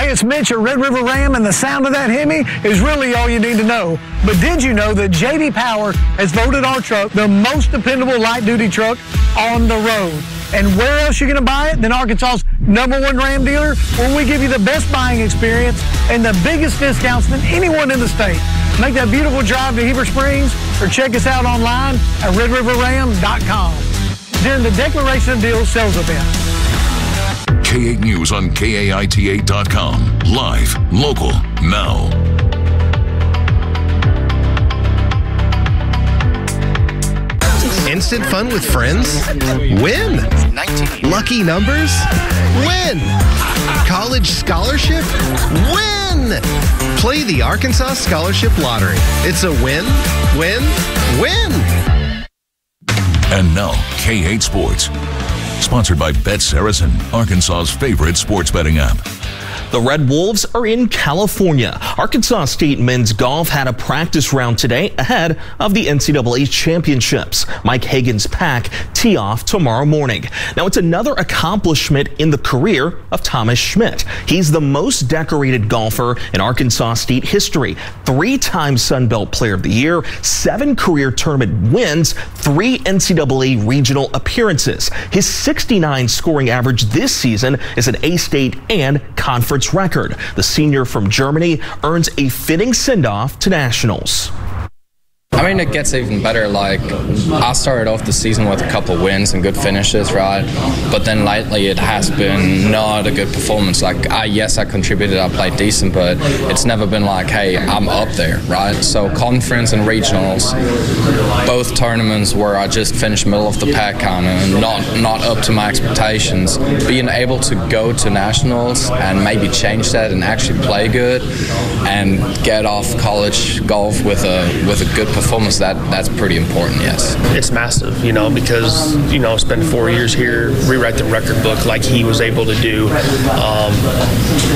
it's Mitch at Red River Ram, and the sound of that Hemi is really all you need to know. But did you know that J.D. Power has voted our truck the most dependable light-duty truck on the road? And where else are you going to buy it than Arkansas's #1 Ram dealer, where we give you the best buying experience and the biggest discounts than anyone in the state. Make that beautiful drive to Heber Springs or check us out online at redriverram.com during the Declaration of Deals sales event. K8 News on KAITA.com. Live, local, now. Instant fun with friends? Win. Lucky numbers? Win. College scholarship? Win. Play the Arkansas Scholarship Lottery. It's a win, win, win. And now, K8 Sports. Sponsored by Bet Saracen, Arkansas's favorite sports betting app. The Red Wolves are in California. Arkansas State men's golf had a practice round today ahead of the NCAA championships. Mike Hagan's Pack tee off tomorrow morning. Now, it's another accomplishment in the career of Thomas Schmidt. He's the most decorated golfer in Arkansas State history. 3-time Sun Belt Player of the Year, 7 career tournament wins, 3 NCAA regional appearances. His 69 scoring average this season is an A-State and conference record. The senior from Germany earns a fitting send-off to nationals. I mean, it gets even better. Like, I started off the season with a couple wins and good finishes, right? But then lately it has been not a good performance. Like, yes, I contributed, I played decent, but it's never been like, hey, I'm up there, right? So conference and regionals, both tournaments where I just finished middle of the pack kind of, not up to my expectations. Being able to go to nationals and maybe change that and actually play good and get off college golf with a good performance, that's pretty important, yes. It's massive, because, spend 4 years here, rewrite the record book like he was able to do.